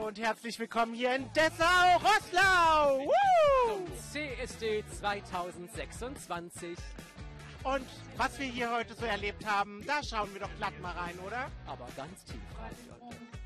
und herzlich willkommen hier in Dessau-Roßlau! Zum CSD 2026. Und was wir hier heute so erlebt haben, da schauen wir doch glatt mal rein, oder? Aber ganz tief rein, Leute.